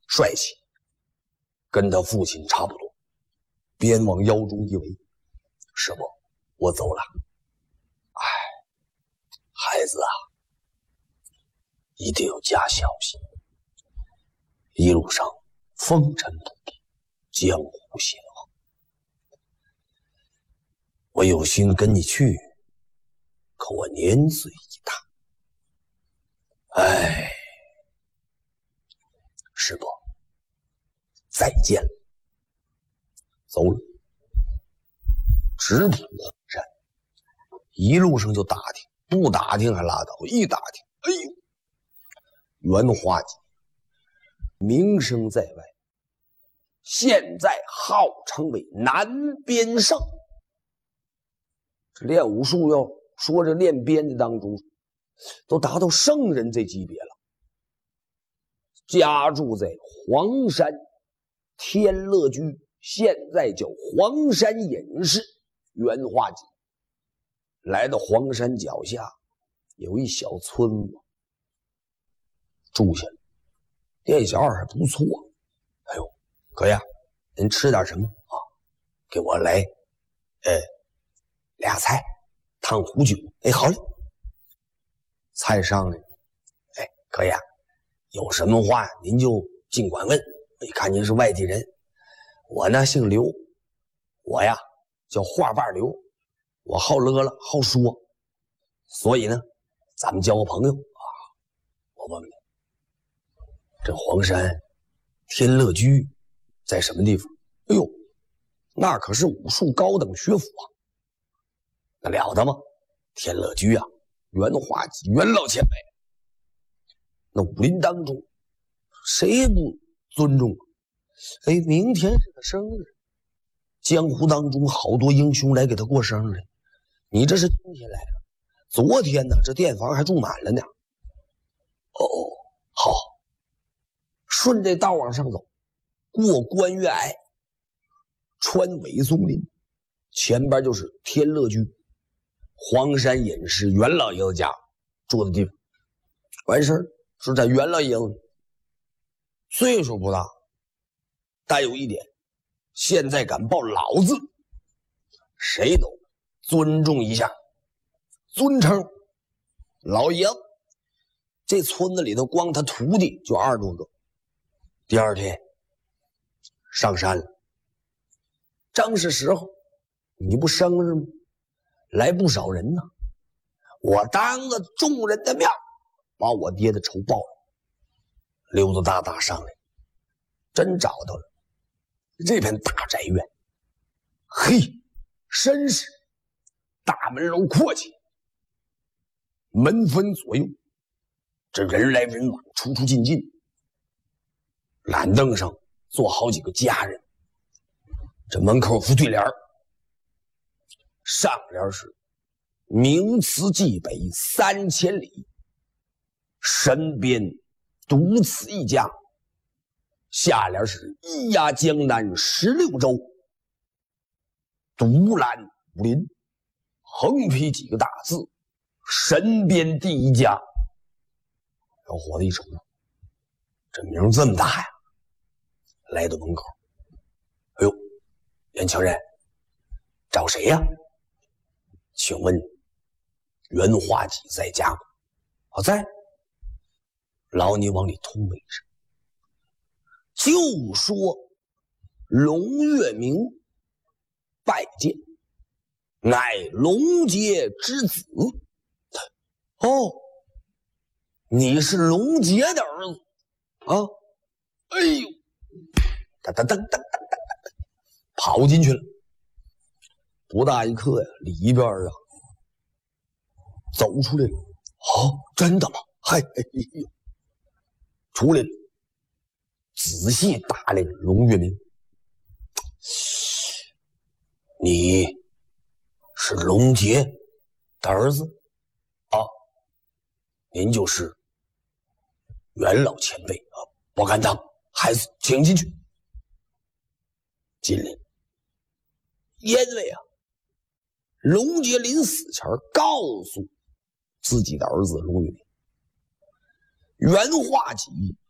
帅气，跟他父亲差不多。便往腰中一围：“师伯，我走了。哎，孩子啊，一定要加小心。一路上风尘仆仆，江湖险恶。我有心跟你去，可我年岁已大。哎，师伯，再见了。”走了，直扑黄山，一路上就打听，不打听还拉倒，一打听，哎呦，袁化吉名声在外，现在号称为南边圣。这练武术要说这练鞭的当中，都达到圣人这级别了。家住在黄山天乐居，现在叫黄山隐士。袁化吉来到黄山脚下，有一小村子，住下了。店小二还不错。哎呦，哥呀，您吃点什么啊？给我来俩菜，烫壶酒。哎，好嘞。菜上来了。哎，哥呀，有什么话您就尽管问。一看您是外地人，我呢姓刘，我呀叫话瓣刘，我好乐了，好说，所以呢，咱们交个朋友啊。我问问，这黄山天乐居在什么地方？哎呦，那可是武术高等学府啊，那了得吗？天乐居啊，袁化吉袁老前辈，那武林当中谁不尊重啊？哎，明天是他生日，江湖当中好多英雄来给他过生日。你这是今天来了，昨天呢，这店房还住满了呢。哦，好，顺这道往上走，过关岳崖，穿尾松林，前边就是天乐居，黄山隐士袁老爷子家住的地方。完事儿是在袁老爷子，岁数不大，但有一点，现在敢报老字，谁都尊重一下，尊称老爷子。这村子里头光他徒弟就20多个。第二天上山了，正是时候，你不生日吗？来不少人呢。我当着众人的面把我爹的仇报了。溜溜达达上来，真找到了这片大宅院。嘿，绅士，大门楼阔气，门分左右，这人来人往，出出进进。懒凳上坐好几个家人，这门口副对联，上联是名词冀北3000里，身边独此一家，下联是一压江南16州，独揽武林，横批几个大字，身边第一家。小伙子一瞅，这名这么大呀，来到门口，哎呦，袁强人，找谁呀？请问袁化吉在家吗？我在。老你往里通媒着，就说龙月明拜见，乃龙杰之子。哦，你是龙杰的儿子啊？哎呦，噔噔噔噔噔噔，跑进去了。不大一刻呀，里边啊走出来了。哦，真的吗？嗨，哎呦，出来了，仔细打量龙月明。你是龙杰的儿子啊？您就是袁老前辈啊！不敢当，孩子请进去。进来，因为啊，龙杰临死前告诉自己的儿子龙月明，袁化吉